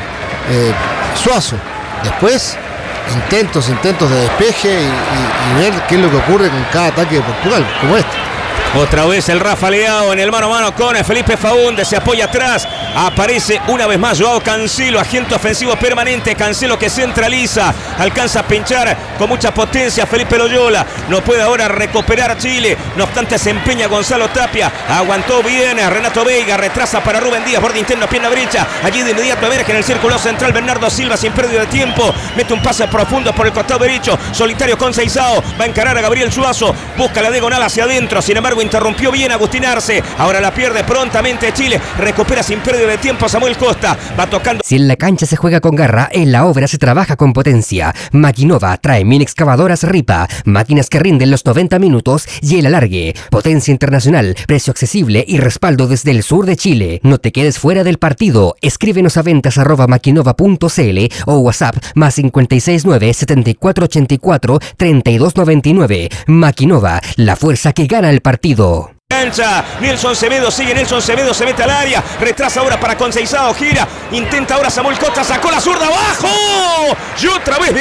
Suazo. Después, intentos de despeje y ver qué es lo que ocurre con cada ataque de Portugal, como este. Otra vez el Rafa Leao en el mano a mano con Felipe Faúndez, se apoya atrás, aparece una vez más Joao Cancelo, agente ofensivo permanente, Cancelo que centraliza, alcanza a pinchar con mucha potencia Felipe Loyola, no puede ahora recuperar Chile, no obstante se empeña Gonzalo Tapia, aguantó bien Renato Veiga, retrasa para Rubén Díaz, borde interno, pierna derecha, allí de inmediato emerge en el círculo central Bernardo Silva sin pérdida de tiempo, mete un pase profundo por el costado derecho, solitario con Seizao, va a encarar a Gabriel Suazo, busca la diagonal hacia adentro, sin embargo interrumpió bien Agustín Arce, ahora la pierde prontamente Chile, recupera sin pérdida de tiempo Samuel Costa, va tocando. Si en la cancha se juega con garra, en la obra se trabaja con potencia. Maquinova trae mini excavadoras Ripa, máquinas que rinden los 90 minutos y el alargue. Potencia internacional, precio accesible y respaldo desde el sur de Chile. No te quedes fuera del partido. Escríbenos a ventas@maquinova.cl o WhatsApp +569 7484 3299. Maquinova, la fuerza que gana el partido. Cancha, Nelson Semedo, sigue Nelson Semedo, se mete al área, retrasa ahora para Conceizao, gira, intenta ahora Samuel Costa, sacó la zurda abajo, y otra vez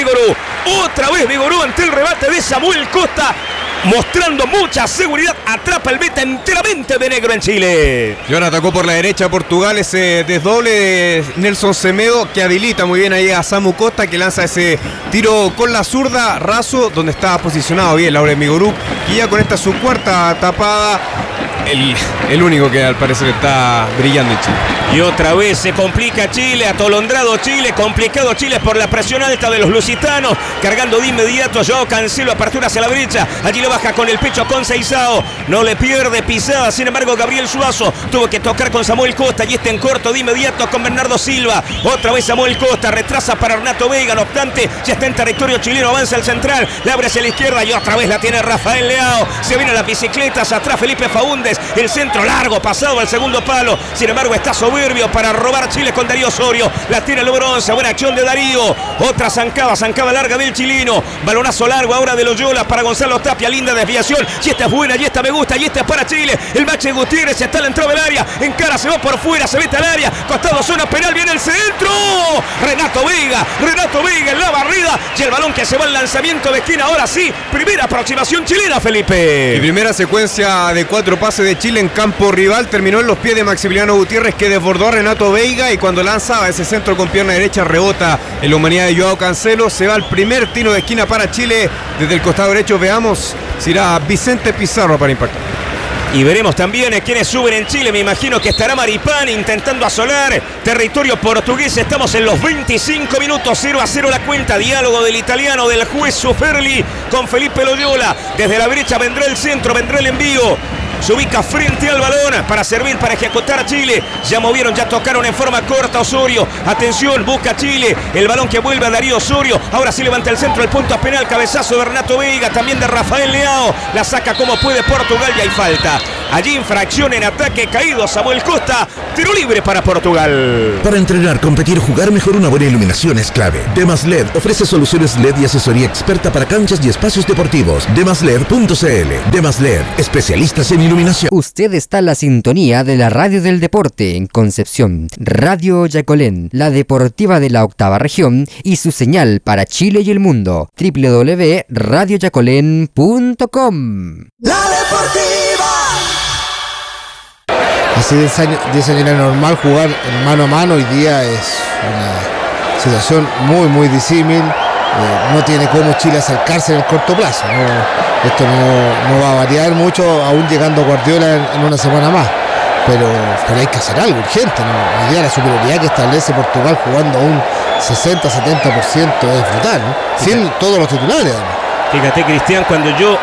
Vigorú ante el rebate de Samuel Costa, mostrando mucha seguridad, atrapa el meta enteramente de negro en Chile. Y ahora atacó por la derecha Portugal, ese desdoble de Nelson Semedo que habilita muy bien ahí a Samu Costa, que lanza ese tiro con la zurda, raso, donde está posicionado bien Laure Vigorú, y ya con esta su cuarta tapada, el único que al parecer está brillando en Chile. Y otra vez se complica Chile, atolondrado Chile, complicado Chile por la presión alta de los lusitanos, cargando de inmediato Joao Cancelo, apertura hacia la brecha, allí lo baja con el pecho con Seizao, no le pierde pisada, sin embargo Gabriel Suazo tuvo que tocar con Samuel Costa y en corto de inmediato con Bernardo Silva, otra vez Samuel Costa, retrasa para Renato Veiga, no obstante ya está en territorio chileno, avanza el central, le abre hacia la izquierda y otra vez la tiene Rafael Leao, se vienen las bicicletas, atrás Felipe Faúndez, el centro largo, pasado al segundo palo, sin embargo está soberbio para robar Chile con Darío Osorio, la tiene el número 11, buena acción de Darío, otra zancada larga del chileno, balonazo largo ahora de Loyola para Gonzalo Tapia, linda desviación, y esta es buena, y esta me gusta, y esta es para Chile, el Maxi Gutiérrez está en la entrada del área, encara, se va por fuera, se mete al área, costado zona penal, viene el centro, Renato Veiga en la barrida, y el balón que se va al lanzamiento de esquina, ahora sí, primera aproximación chilena, Felipe. Y primera secuencia de 4 pases de Chile en campo rival, terminó en los pies de Maximiliano Gutiérrez, que desbordó a Renato Veiga, y cuando lanzaba ese centro con pierna derecha rebota en la humanidad de Joao Cancelo, se va el primer tiro de esquina para Chile, desde el costado derecho veamos si irá Vicente Pizarro para impactar. Y veremos también quienes suben en Chile. Me imagino que estará Maripán intentando asolar territorio portugués. Estamos en los 25 minutos, 0-0 la cuenta. Diálogo del italiano, del juez Soferli con Felipe Loyola. Desde la derecha vendrá el centro, vendrá el envío. Se ubica frente al balón para servir, para ejecutar a Chile. Ya movieron, ya tocaron en forma corta Osorio. Atención, busca Chile. El balón que vuelve a Darío Osorio. Ahora sí levanta el centro, el punto penal. Cabezazo de Renato Veiga, también de Rafael Leao. La saca como puede Portugal y hay falta. Allí infracción en ataque, caído Samuel Costa, tiro libre para Portugal. Para entrenar, competir, jugar mejor, una buena iluminación es clave. Demas LED ofrece soluciones LED y asesoría experta para canchas y espacios deportivos. Demasled.cl. Demas LED, especialistas en iluminación. Usted está en la sintonía de la Radio del Deporte en Concepción. Radio Yacolén, la deportiva de la octava región y su señal para Chile y el mundo. www.radioyacolén.com. La Deportiva. Hace 10 años era normal jugar en mano a mano, hoy día es una situación muy disímil. No tiene cómo Chile acercarse en el corto plazo. Esto no va a variar mucho, aún llegando Guardiola en una semana más. Pero hay que hacer algo urgente, ¿no? Hoy día la superioridad que establece Portugal jugando a un 60-70% es brutal, ¿no? Sin todos los titulares, además. Fíjate, Cristian, cuando yo,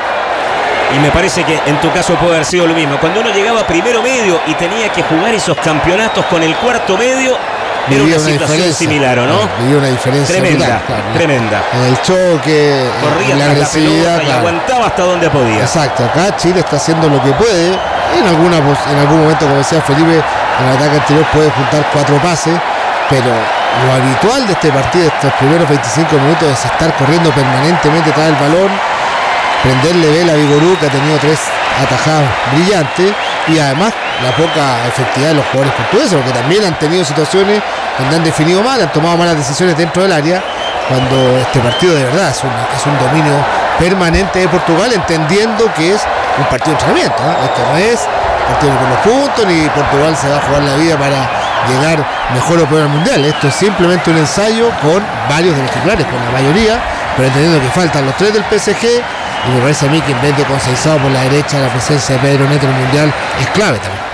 y me parece que en tu caso puede haber sido lo mismo, cuando uno llegaba primero medio y tenía que jugar esos campeonatos con el cuarto medio, era una situación similar, ¿o no? Vivía una diferencia tremenda, brutal, claro, tremenda. En el choque, corría en la agresividad, la pelota y aguantaba hasta donde podía. Exacto, acá Chile está haciendo lo que puede. En algún momento, como decía Felipe, en el ataque anterior puede juntar 4 pases, pero lo habitual de este partido, estos primeros 25 minutos, es estar corriendo permanentemente tras el balón, prenderle vela a Vigorú, que ha tenido 3 atajadas brillantes, y además la poca efectividad de los jugadores portugueses, porque también han tenido situaciones donde han definido mal, han tomado malas decisiones dentro del área, cuando este partido de verdad es un dominio permanente de Portugal, entendiendo que es un partido de entrenamiento, ¿eh? Esto no es partido con los puntos, ni Portugal se va a jugar la vida para llegar mejor o peor al Mundial. Esto es simplemente un ensayo con varios de los titulares, con la mayoría, pero entendiendo que faltan los 3 del PSG, y me parece a mí que en vez de con Seizao por la derecha, la presencia de Pedro Neto en el Mundial es clave también.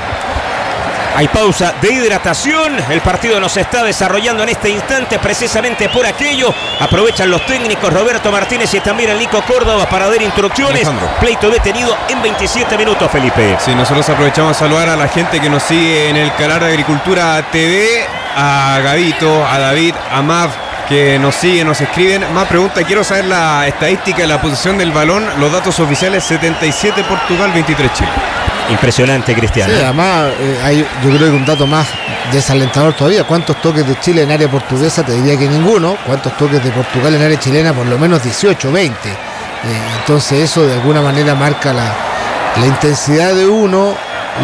Hay pausa de hidratación, el partido nos está desarrollando en este instante precisamente por aquello. Aprovechan los técnicos Roberto Martínez y también el Nico Córdoba para dar instrucciones. Alejandro. Pleito detenido en 27 minutos, Felipe. Sí, nosotros aprovechamos a saludar a la gente que nos sigue en el canal de Agricultura TV, a Gavito, a David, a Mav, que nos siguen, nos escriben. Más pregunta, quiero saber la estadística de la posición del balón, los datos oficiales: 77 Portugal, 23 Chile. Impresionante, Cristian. Sí, además yo creo que un dato más desalentador todavía. ¿Cuántos toques de Chile en área portuguesa? Te diría que ninguno. ¿Cuántos toques de Portugal en área chilena? Por lo menos 18, 20. Entonces eso de alguna manera marca la intensidad de uno,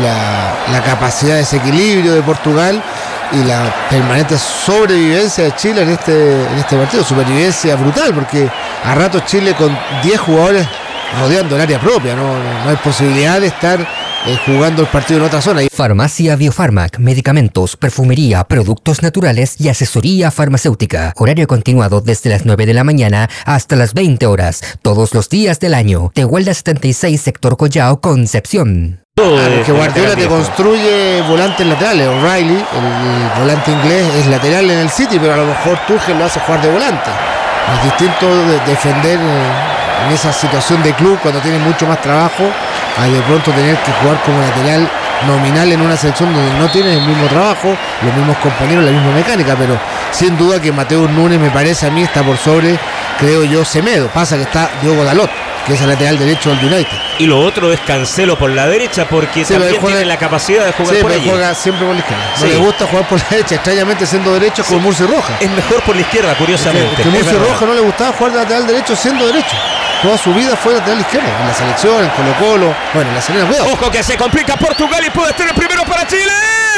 la capacidad de desequilibrio de Portugal y la permanente sobrevivencia de Chile en este partido. Supervivencia brutal, porque a ratos Chile con 10 jugadores rodeando el área propia, no hay posibilidad de estar jugando el partido en otra zona. Farmacia Biofarmac, medicamentos, perfumería, productos naturales y asesoría farmacéutica. Horario continuado desde las 9 de la mañana hasta las 20 horas, todos los días del año. Tehuelda 76, sector Collao, Concepción. Que Guardiola te construye volantes laterales. O'Reilly, el volante inglés, es lateral en el City, pero a lo mejor Tuchel lo hace jugar de volante. Es distinto de defender en esa situación de club cuando tiene mucho más trabajo, a de pronto tener que jugar como lateral nominal en una selección donde no tienes el mismo trabajo, los mismos compañeros, la misma mecánica. Pero sin duda que Mateus Nunes, me parece a mí, está por sobre, creo yo, Semedo. Pasa que está Diogo Dalot, que es el lateral derecho del United. Y lo otro es Cancelo por la derecha, porque sí, también tiene la capacidad de jugar por allí. Juega siempre por la izquierda. No Sí. le gusta jugar por la derecha, extrañamente siendo derecho, como Murcy Roja. Es mejor por la izquierda, curiosamente. Que Es Murcy verdad. Roja no le gustaba jugar de lateral derecho siendo derecho. Toda su vida fue lateral izquierdo. En la selección, en Colo-Colo, bueno, en la Serena, cuidado. Ojo que se complica Portugal y puede estar el primero para Chile.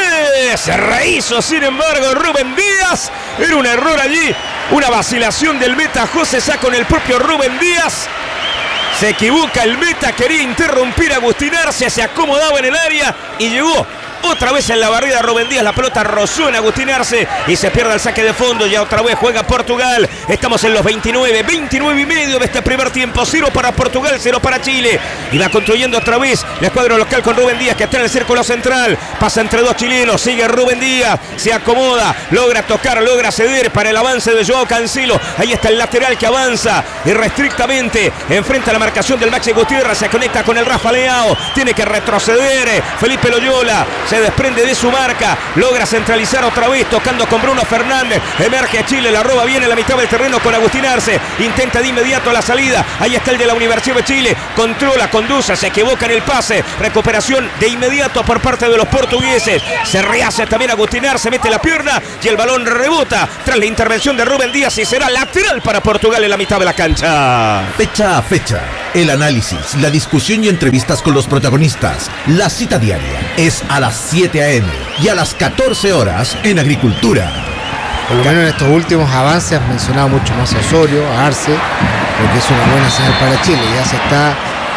Se rehizo, sin embargo, Rubén Díaz. Era un error allí, una vacilación del meta José Sá con el propio Rubén Díaz. Se equivoca el meta, quería interrumpir a Agustín Arce, se acomodaba en el área y llegó otra vez en la barrida Rubén Díaz. La pelota rozó en Agustín Arce y se pierde el saque de fondo. Ya otra vez juega Portugal. Estamos en los 29 y medio de este primer tiempo. 0 para Portugal, 0 para Chile. Y va construyendo otra vez la escuadra local con Rubén Díaz, que está en el círculo central. Pasa entre dos chilenos, sigue Rubén Díaz, se acomoda, logra tocar, logra ceder para el avance de Joao Cancelo. Ahí está el lateral que avanza irrestrictamente, enfrenta a la marcación del Maxi Gutiérrez, se conecta con el Rafa Leao, tiene que retroceder Felipe Loyola. se desprende de su marca, logra centralizar otra vez, tocando con Bruno Fernández, emerge Chile, la roba bien en la mitad del terreno con Agustín Arce, intenta de inmediato la salida, ahí está el de la Universidad de Chile, controla, conduce, se equivoca en el pase, recuperación de inmediato por parte de los portugueses, se rehace también Agustín Arce, mete la pierna y el balón rebota tras la intervención de Rubén Díaz y será lateral para Portugal en la mitad de la cancha. Fecha a fecha, el análisis, la discusión y entrevistas con los protagonistas. La cita diaria es a las 7 a.m. y a las 14 horas en Agricultura. Por lo menos en estos últimos avances has mencionado mucho más a Osorio, a Arce, porque es una buena señal para Chile. Ya se está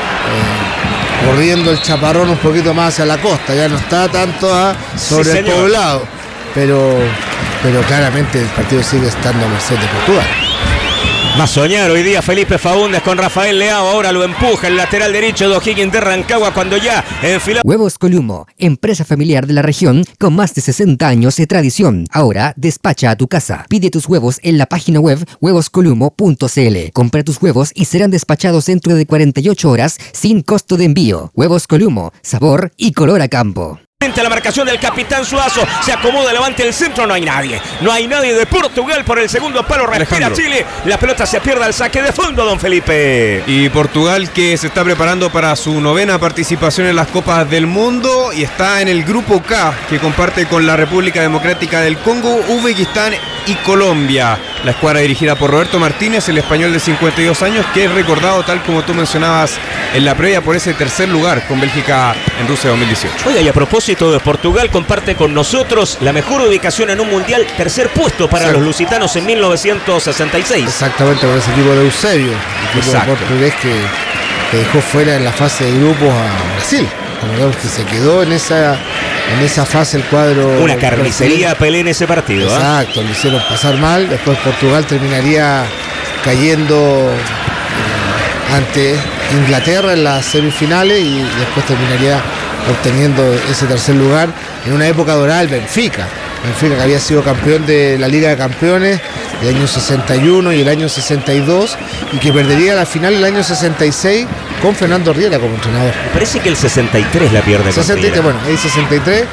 corriendo el chaparrón un poquito más hacia la costa, ya no está tanto sobre el poblado, pero claramente el partido sigue estando a merced de Portugal. Va a soñar hoy día Felipe Faúndez con Rafael Leao, ahora lo empuja el lateral derecho de O'Higgins de Rancagua cuando ya enfila. Huevos Columo, empresa familiar de la región con más de 60 años de tradición. Ahora despacha a tu casa. Pide tus huevos en la página web huevoscolumo.cl. Compra tus huevos y serán despachados dentro de 48 horas sin costo de envío. Huevos Columo, sabor y color a campo. La marcación del capitán Suazo, se acomoda, levanta el centro, no hay nadie de Portugal por el segundo palo, respira Chile, la pelota se pierde al saque de fondo, don Felipe. Y Portugal que se está preparando para su 9ª participación en las Copas del Mundo y está en el grupo K que comparte con la República Democrática del Congo, Uzbekistán y Colombia. La escuadra dirigida por Roberto Martínez, el español de 52 años, que es recordado, tal como tú mencionabas en la previa, por ese tercer lugar con Bélgica en Rusia 2018. Oiga, y a propósito de Portugal, comparte con nosotros la mejor ubicación en un mundial, tercer puesto para los lusitanos en 1966. Exactamente, con ese equipo de Eusebio, el equipo portugués que dejó fuera en la fase de grupos a Brasil. Que se quedó en esa fase el cuadro. Una carnicería Pelé en ese partido. Exacto, lo hicieron pasar mal. Después Portugal terminaría cayendo ante Inglaterra en las semifinales y después terminaría obteniendo ese tercer lugar en una época dorada el Benfica que había sido campeón de la Liga de Campeones del año 61 y el año 62 y que perdería la final el año 66 con Fernando Riera como entrenador. Me parece que el 63 la pierde. 63, bueno, ahí 63,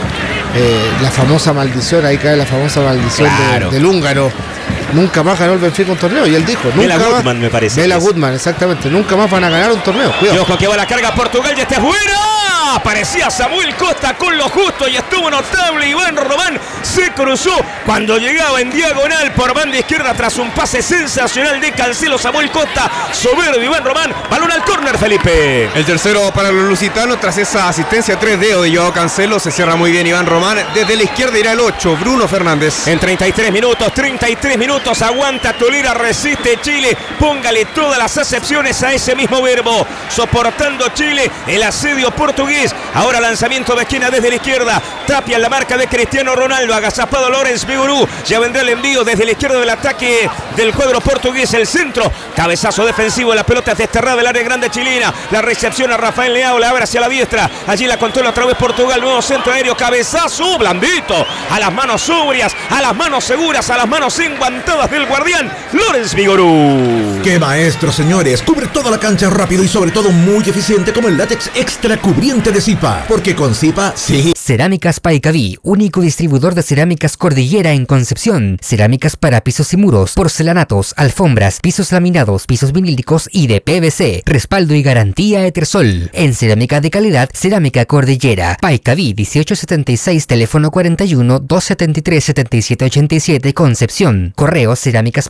la famosa maldición, ahí cae la famosa maldición del húngaro. Nunca más ganó el Benfica un torneo y él dijo, Bela Gutmann me parece. Bela Gutmann, exactamente, nunca más van a ganar un torneo. Cuidado. Y ojo que va la carga Portugal y este es bueno. Aparecía Samuel Costa con lo justo y estuvo notable. Iván Román se cruzó cuando llegaba en diagonal por banda izquierda tras un pase sensacional de Cancelo. Samuel Costa, soberbio Iván Román, balón al córner, Felipe. El tercero para los lusitanos tras esa asistencia 3D de Joao Cancelo. Se cierra muy bien Iván Román. Desde la izquierda irá el 8, Bruno Fernández. En 33 minutos, aguanta Tolera, resiste Chile. Póngale todas las acepciones a ese mismo verbo. Soportando Chile el asedio portugués. Ahora lanzamiento de esquina desde la izquierda. Tapia en la marca de Cristiano Ronaldo. Agazapado Lorenz Vigurú. Ya vendrá el envío desde la izquierda del ataque del cuadro portugués. El centro. Cabezazo defensivo. La pelota es desterrada del área grande chilena. La recepción a Rafael Leao. La abre hacia la diestra. Allí la controla otra vez Portugal. Nuevo centro aéreo. Cabezazo blandito. A las manos sobrias. A las manos seguras. A las manos enguantadas del guardián Lorenz Vigurú. ¡Qué maestro, señores! Cubre toda la cancha rápido y sobre todo muy eficiente como el látex extra cubriente de Zipa. Porque con Zipa, sí. Cerámicas Paicaví, único distribuidor de cerámicas Cordillera en Concepción. Cerámicas para pisos y muros, porcelanatos, alfombras, pisos laminados, pisos vinílicos y de PVC. Respaldo y garantía Etersol. En cerámica de calidad, Cerámica Cordillera. Paicaví 1876, teléfono 41 273 7787, Concepción. Correo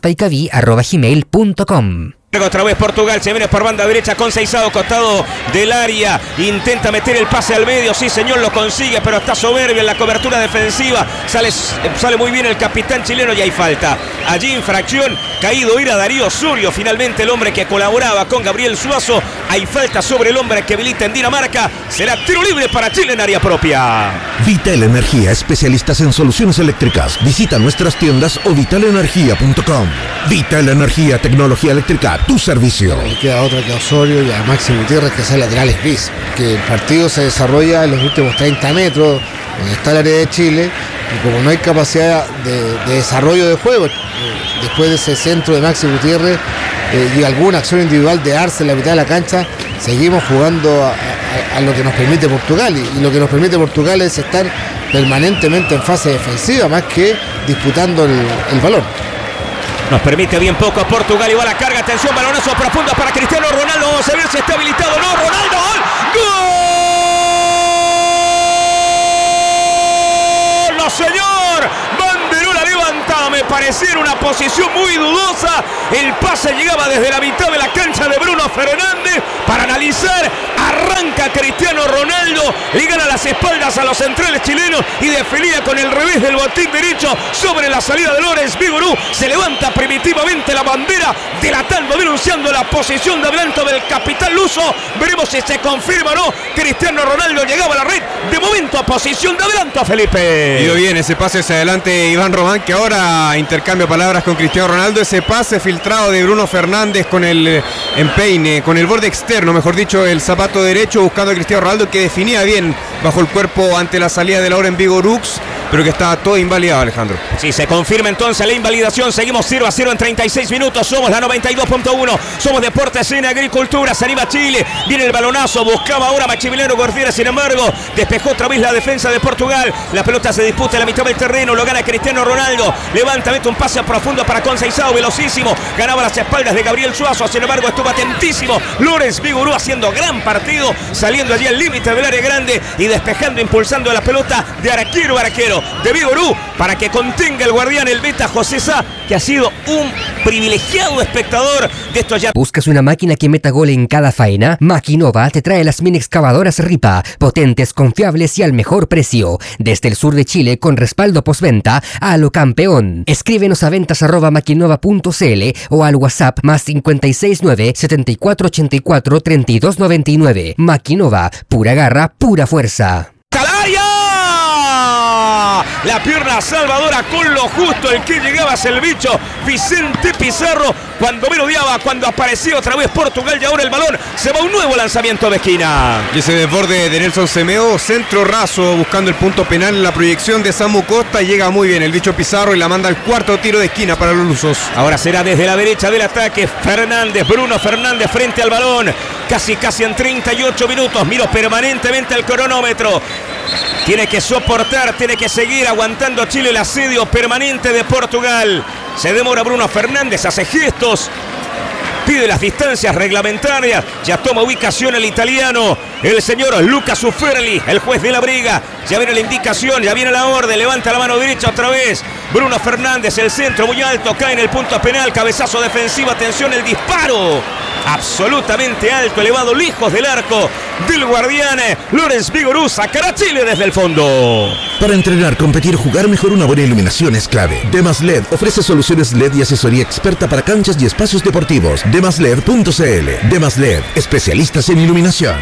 cerámicaspaicaví@gmail.com. Otra vez Portugal, se viene por banda derecha con Seisado, costado del área, intenta meter el pase al medio, sí señor, lo consigue, pero está soberbio en la cobertura defensiva, sale muy bien el capitán chileno y hay falta. Allí infracción, caído era Darío Osorio, finalmente el hombre que colaboraba con Gabriel Suazo, hay falta sobre el hombre que milita en Dinamarca, será tiro libre para Chile en área propia. Vital Energía, especialistas en soluciones eléctricas. Visita nuestras tiendas o vitalenergia.com. Vital Energía, tecnología eléctrica, tu servicio. Y queda otra que Osorio y a Maxi Gutiérrez, que es el lateral bis. Que el partido se desarrolla en los últimos 30 metros, donde está el área de Chile, y como no hay capacidad de desarrollo de juego, después de ese centro de Maxi Gutiérrez y alguna acción individual de Arce en la mitad de la cancha, seguimos jugando a a lo que nos permite Portugal, y lo que nos permite Portugal es estar permanentemente en fase defensiva más que disputando el balón. Nos permite bien poco Portugal y va a la carga, atención, balonazo profundo para Cristiano Ronaldo, vamos a ver si está habilitado, no, Ronaldo, ¡gol! ¡No, señor! Banderola levantada, me parecía en una posición muy dudosa, el pase llegaba desde la mitad de la cancha de Bruno Fernández para analizar, arranca Cristiano Ronaldo, le gana las espaldas a los centrales chilenos y desfilía con el revés del botín derecho sobre la salida de Lorenz Vigorú, se levanta primitivamente la bandera, delatando, denunciando la posición de adelanto del capitán luso, veremos si se confirma o no, Cristiano Ronaldo llegaba a la red, de momento a posición de adelanto, Felipe. Dio bien ese pase hacia adelante Iván Román, que ahora intercambia palabras con Cristiano Ronaldo, ese pase filtrado de Bruno Fernández con el empeine, con el borde externo, mejor dicho, el zapato derecho, buscando a Cristiano Ronaldo, que definía bien bajo el cuerpo ante la salida de Lauren Vigorú, pero que estaba todo invalidado, Alejandro. Sí, se confirma entonces la invalidación, seguimos 0-0 en 36 minutos, somos la 92.1, somos Deportes en Agricultura, se anima Chile, viene el balonazo, buscaba ahora Maximiliano Gordillo, sin embargo, despejó otra vez la defensa de Portugal, la pelota se disputa en la mitad del terreno, lo gana Cristiano Ronaldo, levanta, mete un pase profundo para Conceição, velocísimo, ganaba las espaldas de Gabriel Suazo, sin embargo estuvo atentísimo Lorenz Vigorú haciendo gran partido, saliendo allí al límite del área grande y despejando, impulsando la pelota de arquero de Vigorú para que contenga el guardián, el beta José Sá, que ha sido un privilegiado espectador de estos ya. ¿Buscas una máquina que meta gol en cada faena? Maquinova te trae las mini excavadoras Ripa, potentes, confiables y al mejor precio. Desde el sur de Chile con respaldo postventa a lo campeón. Escríbenos a ventas@maquinova.cl o al WhatsApp +569 7484 3299. Maquinova, pura garra, pura fuerza. La pierna salvadora con lo justo, el que llegaba es el bicho Vicente Pizarro, cuando merodeaba, cuando apareció otra vez Portugal y ahora el balón se va a un nuevo lanzamiento de esquina. Y ese desborde de Nelson Semedo, centro raso buscando el punto penal en la proyección de Samu Costa, llega muy bien el bicho Pizarro y la manda al cuarto tiro de esquina para los lusos. Ahora será desde la derecha del ataque Fernández, Bruno Fernández frente al balón, casi en 38 minutos, miro permanentemente el cronómetro. Tiene que soportar, tiene que seguir aguantando Chile el asedio permanente de Portugal. Se demora Bruno Fernández, hace gestos, pide las distancias reglamentarias, ya toma ubicación el italiano, el señor Luca Suferli, el juez de la briga. Ya viene la indicación, ya viene la orden, levanta la mano derecha otra vez. Bruno Fernández, el centro muy alto, cae en el punto penal, cabezazo defensivo, atención el disparo. Absolutamente alto, elevado, lejos del arco del guardián. Lorenz Vigorú sacará a Chile desde el fondo. Para entrenar, competir, jugar mejor, una buena iluminación es clave. Demas LED ofrece soluciones LED y asesoría experta para canchas y espacios deportivos. Demasled.cl. Demas LED, especialistas en iluminación.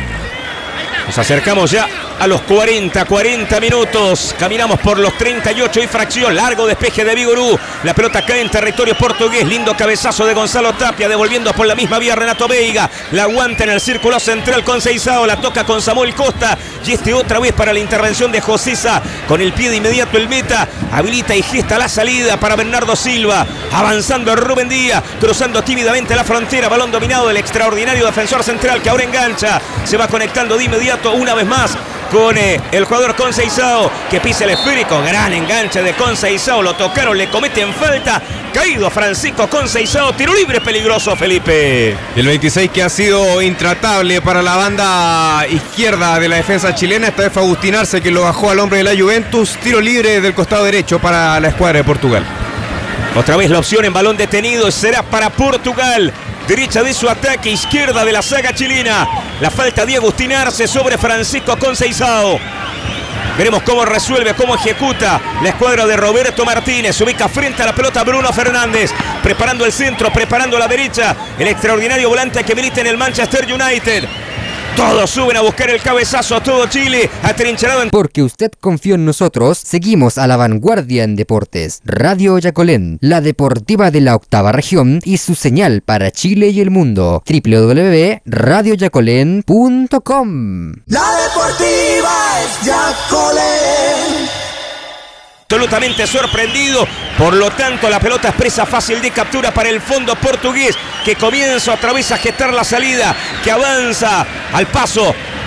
Nos acercamos ya a los 40 minutos. Caminamos por los 38 y fracción. Largo despeje de Vigorú. La pelota cae en territorio portugués. Lindo cabezazo de Gonzalo Tapia. Devolviendo por la misma vía Renato Veiga. La aguanta en el círculo central Conceição. La toca con Samuel Costa. Y otra vez para la intervención de José Sá. Con el pie de inmediato el meta. Habilita y gesta la salida para Bernardo Silva. Avanzando Rubén Díaz. Cruzando tímidamente la frontera. Balón dominado del extraordinario defensor central que ahora engancha. Se va conectando de inmediato una vez más con el jugador Conceição, que pisa el esférico. Gran enganche de Conceição, lo tocaron, le cometen falta. Caído Francisco Conceição, tiro libre peligroso, Felipe. El 26 que ha sido intratable para la banda izquierda de la defensa chilena. Esta vez fue Agustín Arce que lo bajó al hombre de la Juventus. Tiro libre del costado derecho para la escuadra de Portugal. Otra vez la opción en balón detenido será para Portugal. Derecha de su ataque, izquierda de la saga chilena. La falta de Agustín Arce sobre Francisco Conceição. Veremos cómo resuelve, cómo ejecuta la escuadra de Roberto Martínez. Se ubica frente a la pelota Bruno Fernández. Preparando el centro, preparando la derecha. El extraordinario volante que milita en el Manchester United. Todos suben a buscar el cabezazo, todo Chile atrincherado en... Porque usted confió en nosotros, seguimos a la vanguardia en deportes. Radio Yacolén, la deportiva de la octava región y su señal para Chile y el mundo. www.radioyacolén.com. La deportiva es Yacolén. Absolutamente sorprendido, por lo tanto la pelota es presa fácil de captura para el fondo portugués, que comienza otra vez a gestar la salida, que avanza al paso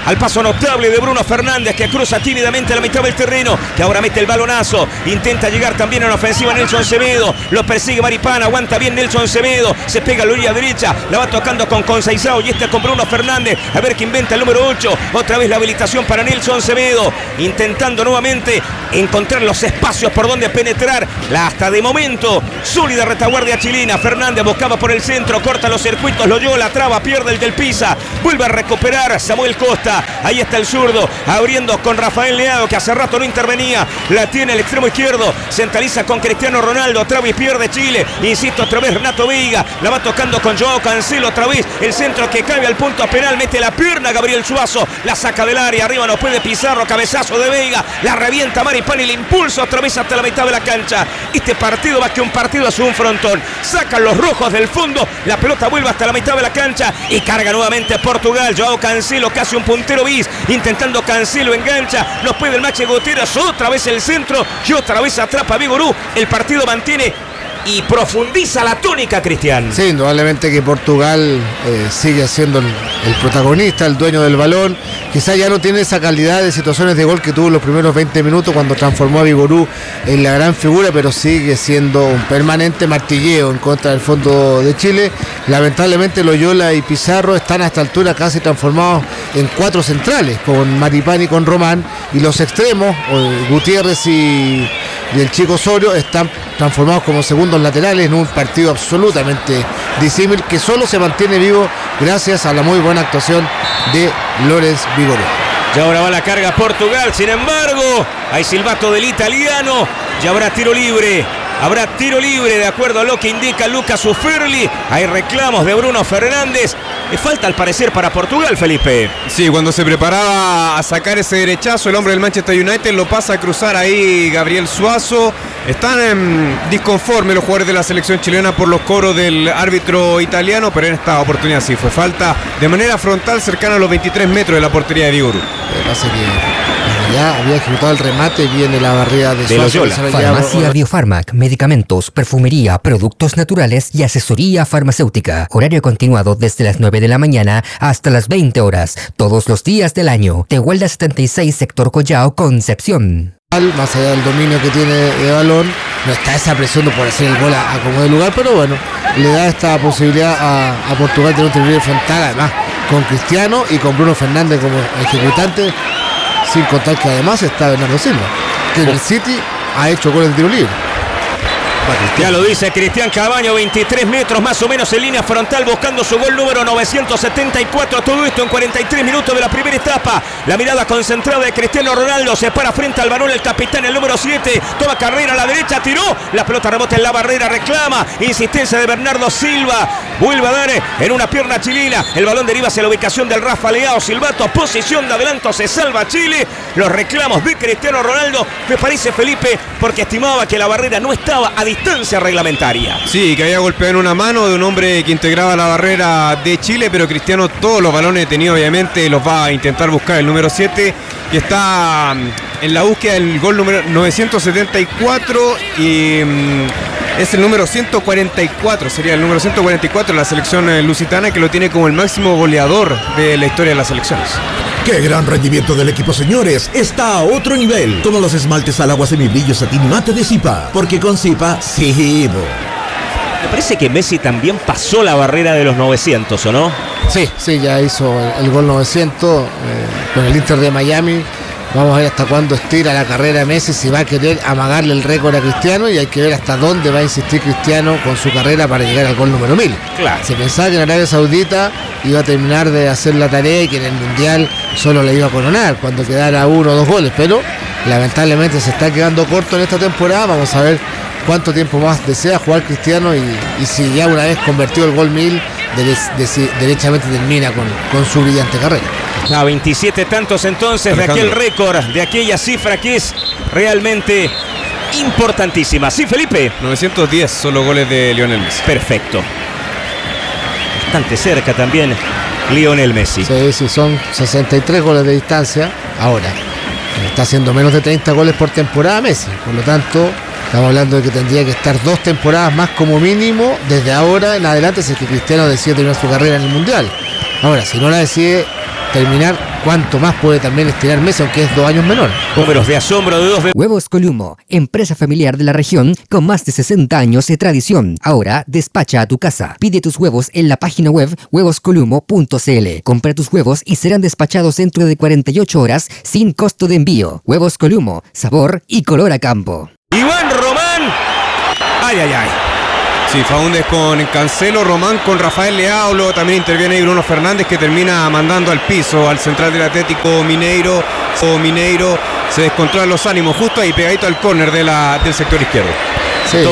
al paso notable de Bruno Fernández, que cruza tímidamente la mitad del terreno, que ahora mete el balonazo, intenta llegar también en ofensiva Nelson Semedo, lo persigue Maripán, aguanta bien Nelson Semedo, se pega a la orilla derecha, la va tocando con Conceizao y con Bruno Fernández, a ver qué inventa el número 8, otra vez la habilitación para Nelson Semedo, intentando nuevamente encontrar los espacios por donde penetrar, la hasta de momento sólida retaguardia chilena. Fernández buscaba por el centro, corta los circuitos, Loyola, traba, pierde el del Pisa, vuelve a recuperar Samuel Costa, ahí está el zurdo, abriendo con Rafael Leao, que hace rato no intervenía, la tiene el extremo izquierdo, centraliza con Cristiano Ronaldo, otra vez pierde Chile, insisto, otra vez Renato Veiga, la va tocando con Joao Cancelo, otra vez el centro que cae al punto penal, mete la pierna Gabriel Suazo, la saca del área, arriba no puede Pizarro, cabezazo de Veiga, la revienta Maripán y le impulsa otra vez hasta la mitad de la cancha. Este partido, más que un partido, es un frontón, sacan los rojos del fondo, la pelota vuelve hasta la mitad de la cancha y carga nuevamente Portugal. Joao Cancelo, casi un puntero bis, intentando Cancelo, engancha, no puede el Maxi Gutiérrez, otra vez el centro y otra vez atrapa a Vigorú. El partido mantiene y profundiza la tónica, Cristian. Sí, indudablemente que Portugal sigue siendo el protagonista, el dueño del balón. Quizá ya no tiene esa calidad de situaciones de gol que tuvo en los primeros 20 minutos cuando transformó a Vigorú en la gran figura, pero sigue siendo un permanente martilleo en contra del fondo de Chile. Lamentablemente Loyola y Pizarro están a esta altura casi transformados en 4 centrales, con Maripán y con Román, y los extremos, Gutiérrez y el Chico Osorio, están transformados como segundos laterales en un partido absolutamente disímil que solo se mantiene vivo gracias a la muy buena actuación de Lorenz Vigorú. Y ahora va la carga Portugal, sin embargo, hay silbato del italiano, ya habrá tiro libre. Habrá tiro libre de acuerdo a lo que indica Lucas Uferli. Hay reclamos de Bruno Fernández. Falta al parecer para Portugal, Felipe. Sí, cuando se preparaba a sacar ese derechazo, el hombre del Manchester United lo pasa a cruzar ahí Gabriel Suazo. Están disconformes los jugadores de la selección chilena por los cobros del árbitro italiano, pero en esta oportunidad sí fue falta de manera frontal cercana a los 23 metros de la portería de Vigorú. Lo que pasa es que ya había ejecutado el remate, viene la barrida de Suazo. Farmacia Biofarmac, medicamentos, perfumería, productos naturales y asesoría farmacéutica. Horario continuado desde las 9 de la mañana hasta las 20 horas, todos los días del año. Tehuelda 76, sector Collao, Concepción. Más allá del dominio que tiene de balón, no está esa presión por hacer el gol a como de lugar, pero bueno, le da esta posibilidad a Portugal de un tiro libre frontal, además con Cristiano y con Bruno Fernández como ejecutante, sin contar que además está Bernardo Silva, que en el City ha hecho goles de tiro libre. Ya lo dice Cristian Cabaño, 23 metros más o menos en línea frontal, buscando su gol número 974. Todo esto en 43 minutos de la primera etapa. La mirada concentrada de Cristiano Ronaldo, se para frente al balón el capitán, el número 7, toma carrera a la derecha, tiró, la pelota rebota en la barrera, reclama, insistencia de Bernardo Silva, vuelve a dar en una pierna chilena, el balón deriva hacia la ubicación del Rafa Leao, silbato, posición de adelanto, se salva Chile. Los reclamos de Cristiano Ronaldo, me parece, Felipe, porque estimaba que la barrera no estaba a distancia reglamentaria. Sí, que había golpeado en una mano de un hombre que integraba la barrera de Chile, pero Cristiano todos los balones detenidos obviamente los va a intentar buscar. El número 7 que está en la búsqueda del gol número 974 y es el número 144, sería el número 144 de la selección lusitana, que lo tiene como el máximo goleador de la historia de las selecciones. ¡Qué gran rendimiento del equipo, señores! Está a otro nivel. Todos los esmaltes al agua semibrillo satín mate de Zipa. Porque con Zipa, sí. Me parece que Messi también pasó la barrera de los 900, ¿o no? Sí, ya hizo el gol 900 con el Inter de Miami. Vamos a ver hasta cuándo estira la carrera de Messi, si va a querer amagarle el récord a Cristiano, y hay que ver hasta dónde va a insistir Cristiano con su carrera para llegar al gol número 1000. Claro. Se pensaba que en Arabia Saudita iba a terminar de hacer la tarea y que en el Mundial solo le iba a coronar cuando quedara 1 o 2 goles, pero lamentablemente se está quedando corto en esta temporada. Vamos a ver cuánto tiempo más desea jugar Cristiano y si ya una vez convertido el gol 1000 derechamente termina con su brillante carrera. 27 tantos entonces de aquel récord, de aquella cifra que es realmente importantísima. Sí, Felipe. 910 son los goles de Lionel Messi. Perfecto. Bastante cerca también Lionel Messi. Sí, son 63 goles de distancia. Ahora, está haciendo menos de 30 goles por temporada Messi. Por lo tanto, estamos hablando de que tendría que estar 2 temporadas más como mínimo desde ahora en adelante, si es que Cristiano decide terminar su carrera en el Mundial. Ahora, si no la decide terminar cuánto más puede también estirar Messi, aunque es 2 años menor. Números de asombro de 2 Huevos Columo, empresa familiar de la región con más de 60 años de tradición. Ahora despacha a tu casa. Pide tus huevos en la página web huevoscolumo.cl. Compra tus huevos y serán despachados dentro de 48 horas sin costo de envío. Huevos Columo, sabor y color a campo. Iván Román. Ay, ay, ay. Sí, Faúndez con Cancelo, Román con Rafael Leao, luego también interviene ahí Bruno Fernández, que termina mandando al piso al central del Atlético Mineiro. Se descontrolan los ánimos justo ahí pegadito al córner del sector izquierdo. Sí,